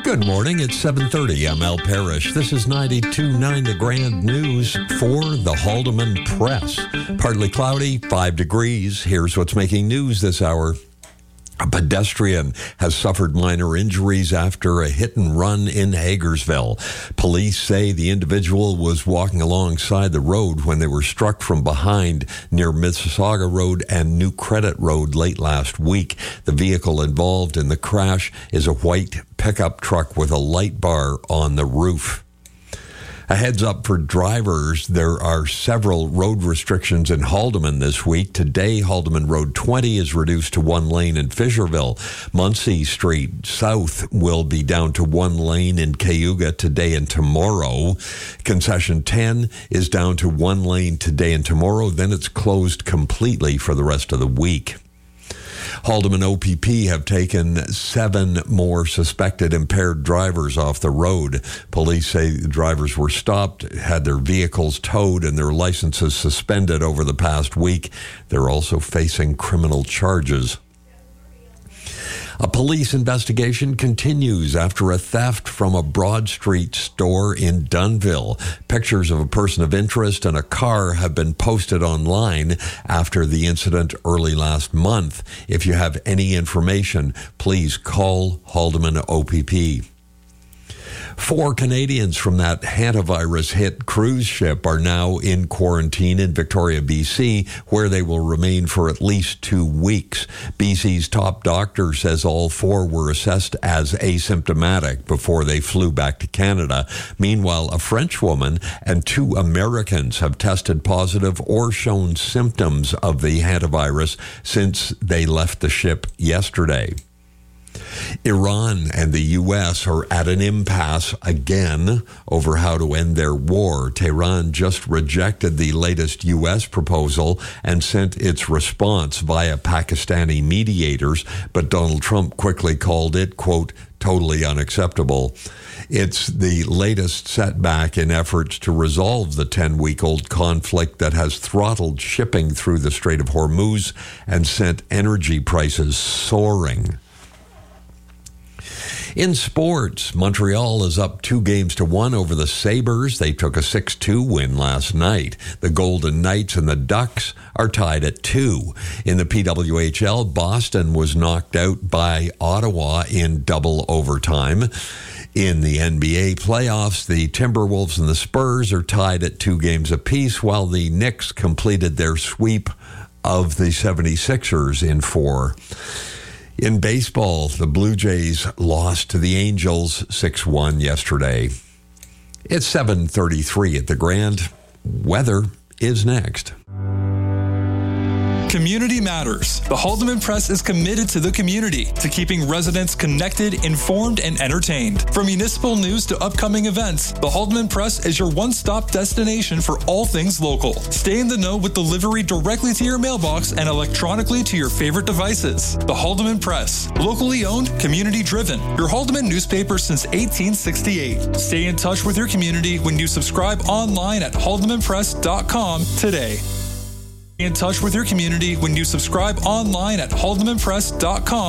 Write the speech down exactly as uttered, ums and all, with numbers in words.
Good morning. It's seven thirty. I'm Al Parrish. This is ninety-two point nine The Grand News for the Haldeman Press. Partly cloudy, five degrees. Here's what's making news this hour. A pedestrian has suffered minor injuries after a hit and run in Hagersville. Police say the individual was walking alongside the road when they were struck from behind near Mississauga Road and New Credit Road late last week. The vehicle involved in the crash is a white pickup truck with a light bar on the roof. A heads up for drivers, there are several road restrictions in Haldeman this week. Today, Haldeman Road twenty is reduced to one lane in Fisherville. Munsey Street South will be down to one lane in Cayuga today and tomorrow. Concession ten is down to one lane today and tomorrow. Then it's closed completely for the rest of the week. Haldeman O P P have taken seven more suspected impaired drivers off the road. Police say the drivers were stopped, had their vehicles towed, and their licenses suspended over the past week. They're also facing criminal charges. A police investigation continues after a theft from a Broad Street store in Dunnville. Pictures of a person of interest and a car have been posted online after the incident early last month. If you have any information, please call Haldeman O P P. Four Canadians from that hantavirus-hit cruise ship are now in quarantine in Victoria, B C, where they will remain for at least two weeks. B C's top doctor says all four were assessed as asymptomatic before they flew back to Canada. Meanwhile, a French woman and two Americans have tested positive or shown symptoms of the hantavirus since they left the ship yesterday. Iran and the U S are at an impasse again over how to end their war. Tehran just rejected the latest U S proposal and sent its response via Pakistani mediators, but Donald Trump quickly called it, quote, totally unacceptable. It's the latest setback in efforts to resolve the ten-week-old conflict that has throttled shipping through the Strait of Hormuz and sent energy prices soaring. In sports, Montreal is up two games to one over the Sabres. They took a six two win last night. The Golden Knights and the Ducks are tied at two. In the P W H L, Boston was knocked out by Ottawa in double overtime. In the N B A playoffs, the Timberwolves and the Spurs are tied at two games apiece, while the Knicks completed their sweep of the seventy-sixers in four. In baseball, the Blue Jays lost to the Angels six one yesterday. It's seven thirty-three at the Grand. Weather is next. Community matters. The Haldeman Press is committed to the community, to keeping residents connected, informed, and entertained. From municipal news to upcoming events, the Haldeman Press is your one-stop destination for all things local. Stay in the know with delivery directly to your mailbox and electronically to your favorite devices. The Haldeman Press, locally owned, community-driven. Your Haldeman newspaper since eighteen sixty-eight. Stay in touch with your community when you subscribe online at haldeman press dot com today. In touch with your community when you subscribe online at haldeman press dot com.